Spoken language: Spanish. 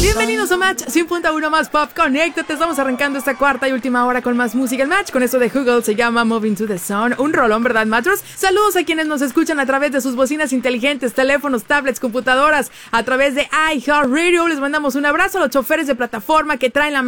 Bienvenidos a Match 100.1 más Pop Connect. Te estamos arrancando esta cuarta y última hora con más música. El Match con esto de Google se llama Moving to the Sun. Un rolón, ¿verdad, Matros? Saludos a quienes nos escuchan a través de sus bocinas inteligentes, teléfonos, tablets, computadoras, a través de iHeartRadio. Les mandamos un abrazo a los choferes de plataforma que traen la